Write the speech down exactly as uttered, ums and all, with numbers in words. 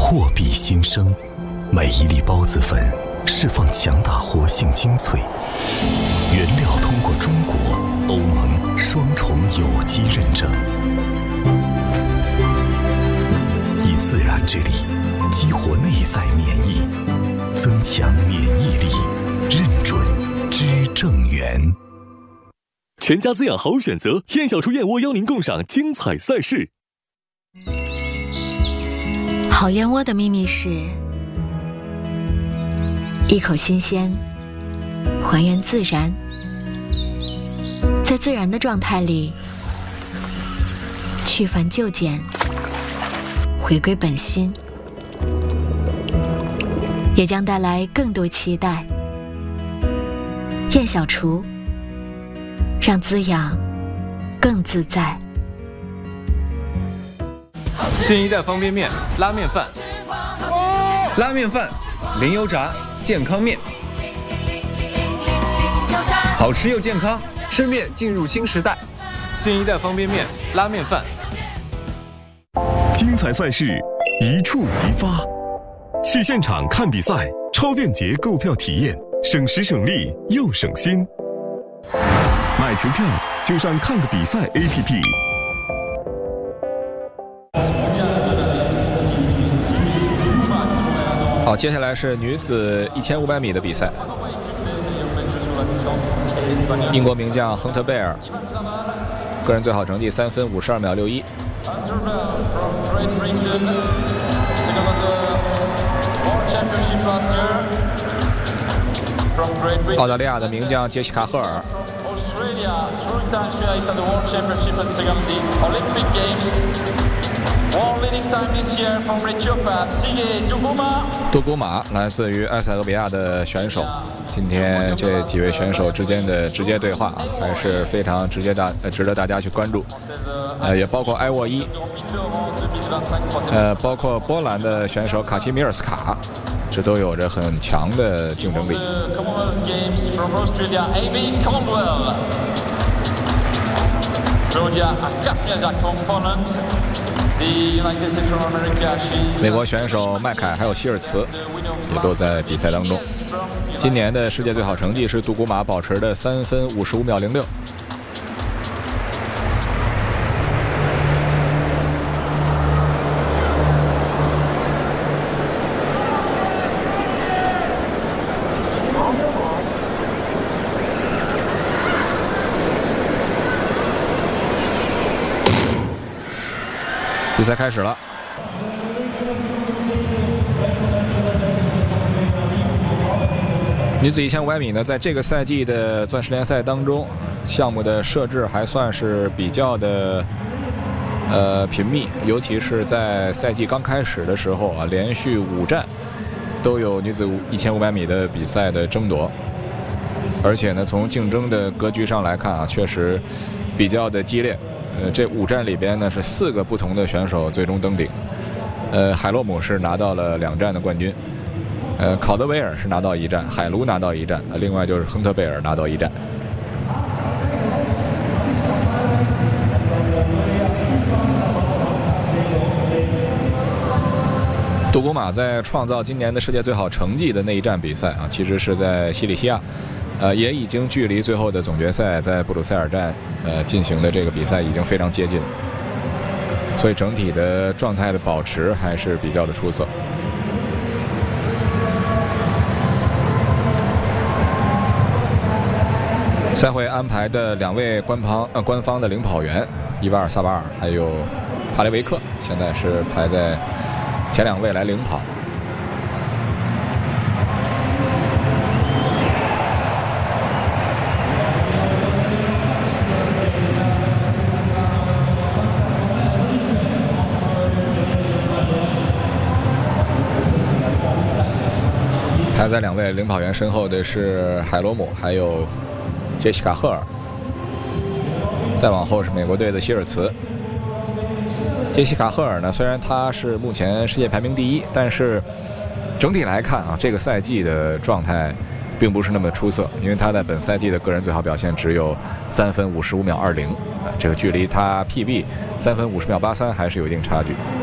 破壁新生，每一粒孢子粉释放强大活性精粹，原料通过中国、欧盟双重有机认证，以自然之力激活内在免疫，增强免疫力，认准知正源。 全家滋养好选择，燕小厨燕窝邀您共赏精彩赛事。 好燕窝的秘密是一口新鲜，还原自然，在自然的状态里去繁就简，回归本心，也将带来更多期待。燕小厨，让滋养更自在。 新一代方便面拉面饭，拉面饭零油炸健康面，好吃又健康，吃面进入新时代。新一代方便面拉面饭， 精彩赛事一触即发，去现场看比赛，超便捷购票体验，省时省力又省心。买球票就上看个比赛 A P P。 好，接下来是女子一千五百米的比赛。英国名将亨特贝尔，个人最好成绩三分五十二秒六一。澳大利亚的名将杰西卡·赫尔。杜古马来自于埃塞俄比亚的选手，今天这几位选手之间的直接对话啊，还是非常直接大，值得大家去关注。呃，也包括埃沃伊，呃，包括波兰的选手卡西米尔斯卡，这都有着很强的竞争力。美国选手麦凯还有希尔茨也都在比赛当中。今年的世界最好成绩是杜古马保持的三分五十五秒零六。比赛开始了，女子一千五百米呢，在这个赛季的钻石联赛当中，项目的设置还算是比较的呃频密，尤其是在赛季刚开始的时候啊，连续五站都有女子一千五百米的比赛的争夺，而且呢，从竞争的格局上来看啊，确实比较的激烈。呃，这五站里边呢是四个不同的选手最终登顶。呃，海洛姆是拿到了两站的冠军，呃，考德维尔是拿到一站，海卢拿到一站，另外就是亨特贝尔拿到一站。杜古马在创造今年的世界最好成绩的那一站比赛啊，其实是在西里西亚。呃，也已经距离最后的总决赛在布鲁塞尔站呃进行的这个比赛已经非常接近，所以整体的状态的保持还是比较的出色。赛会安排的两位官方呃官方的领跑员伊瓦尔萨巴尔还有帕雷维克，现在是排在前两位来领跑。排在两位领跑员身后的是海罗姆还有杰西卡·赫尔，再往后是美国队的希尔茨。杰西卡·赫尔呢，虽然他是目前世界排名第一，但是整体来看啊，这个赛季的状态并不是那么出色，因为他在本赛季的个人最好表现只有三分五十五秒二零，这个距离他 P B 三分五十秒八三还是有一定差距。